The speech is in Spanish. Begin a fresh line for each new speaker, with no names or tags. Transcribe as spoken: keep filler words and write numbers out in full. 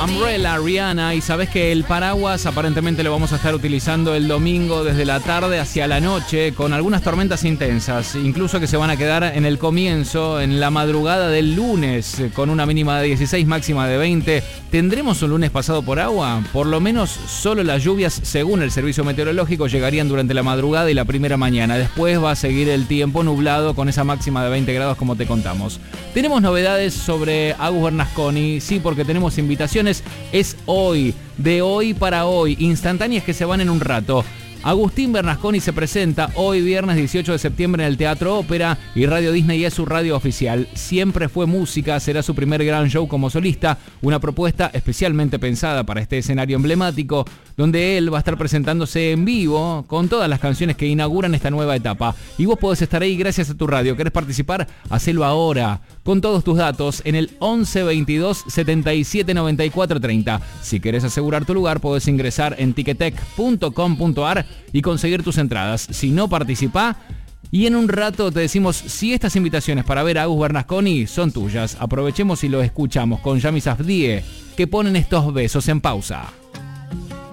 Umbrella, Rihanna, y sabés que el paraguas aparentemente lo vamos a estar utilizando el domingo desde la tarde hacia la noche con algunas tormentas intensas, incluso que se van a quedar en el comienzo, en la madrugada del lunes, con una mínima de dieciséis, máxima de veinte. ¿Tendremos un lunes pasado por agua? Por lo menos solo las lluvias, según el servicio meteorológico, llegarían durante la madrugada y la primera mañana. Después va a seguir el tiempo nublado con esa máxima de veinte grados como te contamos. Tenemos novedades sobre Agus Bernasconi, sí, porque tenemos invitaciones. Es hoy, de hoy para hoy, instantáneas que se van en un rato. Agustín Bernasconi se presenta hoy viernes dieciocho de septiembre en el Teatro Ópera y Radio Disney es su radio oficial. Siempre fue música, será su primer gran show como solista, una propuesta especialmente pensada para este escenario emblemático, donde él va a estar presentándose en vivo con todas las canciones que inauguran esta nueva etapa. Y vos podés estar ahí gracias a tu radio. ¿Querés participar? Hacelo ahora, con todos tus datos, en el once veintidós setenta y siete noventa y cuatro treinta. Si querés asegurar tu lugar, podés ingresar en ticketek punto com punto ar y conseguir tus entradas. Si no, participá y en un rato te decimos si estas invitaciones para ver a Agus Bernasconi son tuyas. Aprovechemos y lo escuchamos con Yami Safdie, que ponen estos besos en pausa.